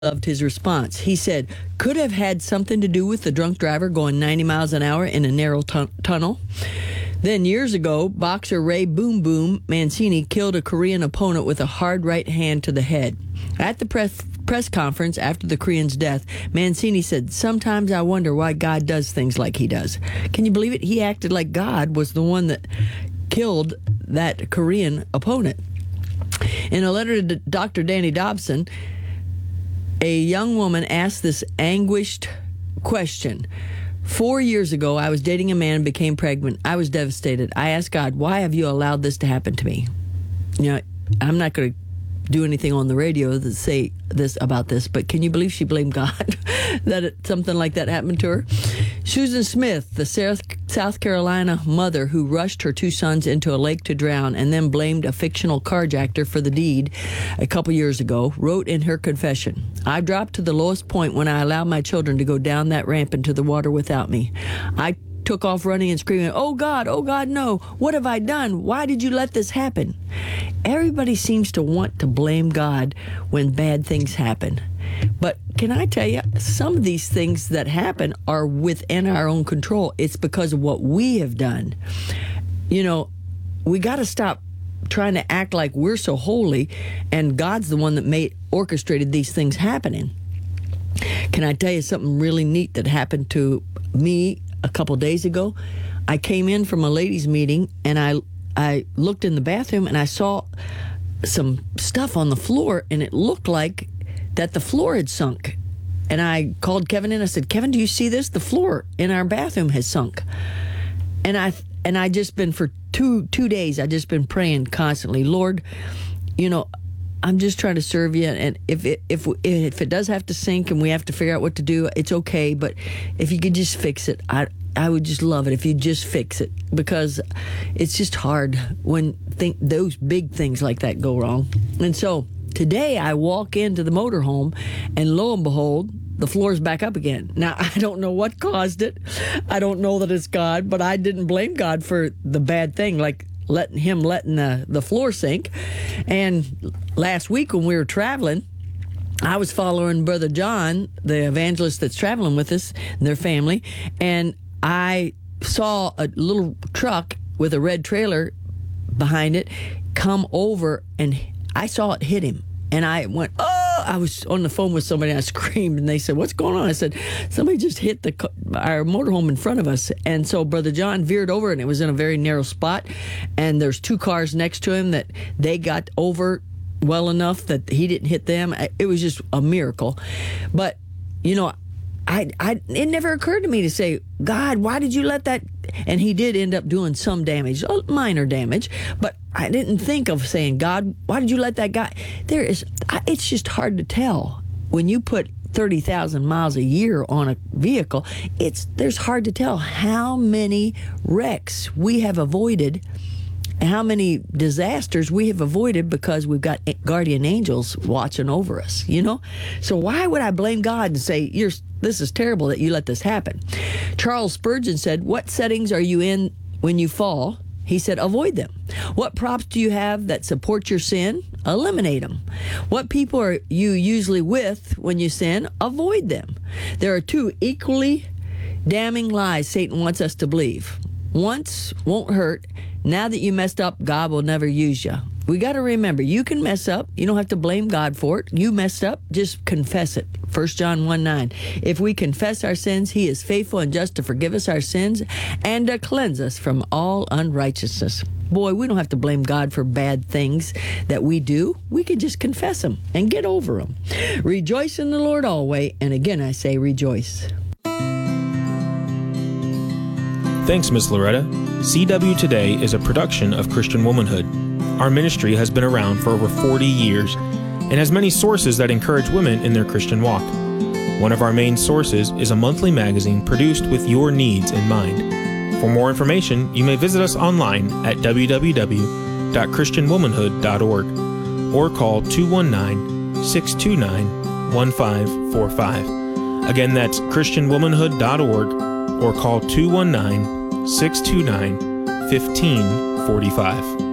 loved his response. He said, could have had something to do with the drunk driver going 90 miles an hour in a narrow tunnel. Then years ago, boxer Ray Boom Boom Mancini killed a Korean opponent with a hard right hand to the head. At the press conference after the Korean's death, Mancini said, sometimes I wonder why God does things like he does. Can you believe it? He acted like God was the one that killed that Korean opponent. In a letter to Dr. Danny Dobson, a young woman asked this anguished question. 4 years ago, I was dating a man and became pregnant. I was devastated. I asked God, why have you allowed this to happen to me? You know, I'm not going to do anything on the radio to say this about this, but can you believe she blamed God that something like that happened to her? Susan Smith, the South Carolina mother who rushed her 2 sons into a lake to drown and then blamed a fictional carjacker for the deed a couple years ago, wrote in her confession, I dropped to the lowest point when I allowed my children to go down that ramp into the water without me. I took off running and screaming, oh God, no. What have I done? Why did you let this happen? Everybody seems to want to blame God when bad things happen. But can I tell you, some of these things that happen are within our own control. It's because of what we have done. You know, we got to stop trying to act like we're so holy and God's the one that orchestrated these things happening. Can I tell you something really neat that happened to me a couple days ago? I came in from a ladies' meeting and I looked in the bathroom and I saw some stuff on the floor and it looked like that the floor had sunk. And I called Kevin in. I said, Kevin, do you see this? The floor in our bathroom has sunk. And I just been for two days, I just been praying constantly, Lord, you know, I'm just trying to serve you, and if it does have to sink and we have to figure out what to do, it's okay. But if you could just fix it, I would just love it if you just fix it, because it's just hard when those big things like that go wrong. And so today I walk into the motorhome, and lo and behold, the floor's back up again. Now, I don't know what caused it. I don't know that it's God, but I didn't blame God for the bad thing, like letting the floor sink. And last week when we were traveling, I was following Brother John, the evangelist that's traveling with us, and their family, and I saw a little truck with a red trailer behind it come over, and I saw it hit him. And I went, oh! I was on the phone with somebody, and I screamed, and they said, what's going on? I said, somebody just hit our motorhome in front of us. And so Brother John veered over, and it was in a very narrow spot, and there's 2 cars next to him that they got over well enough that he didn't hit them. It was just a miracle. But, you know, it never occurred to me to say, God, why did you let that? And he did end up doing some damage, minor damage, but I didn't think of saying, God, why did you let that guy? It's just hard to tell. When you put 30,000 miles a year on a vehicle, there's hard to tell how many wrecks we have avoided, how many disasters we have avoided because we've got guardian angels watching over us, you know? So why would I blame God and say, this is terrible that you let this happen? Charles Spurgeon said, what settings are you in when you fall? He said, avoid them. What props do you have that support your sin? Eliminate them. What people are you usually with when you sin? Avoid them. There are 2 equally damning lies Satan wants us to believe. Once won't hurt. Now that you messed up, God will never use you. We got to remember, you can mess up. You don't have to blame God for it. You messed up, just confess it. 1 John 1:9. If we confess our sins, he is faithful and just to forgive us our sins and to cleanse us from all unrighteousness. Boy, we don't have to blame God for bad things that we do. We can just confess them and get over them. Rejoice in the Lord always. And again, I say rejoice. Thanks, Ms. Loretta. CW Today is a production of Christian Womanhood. Our ministry has been around for over 40 years and has many sources that encourage women in their Christian walk. One of our main sources is a monthly magazine produced with your needs in mind. For more information, you may visit us online at www.christianwomanhood.org or call 219-629-1545. Again, that's christianwomanhood.org or call 219-629-1545.